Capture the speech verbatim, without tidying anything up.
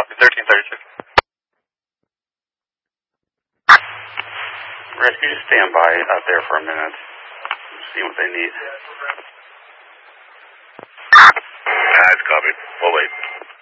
Copy, thirteen thirty-six. Rescue, just stand by out there for a minute. See what they need. That's copied. We'll wait.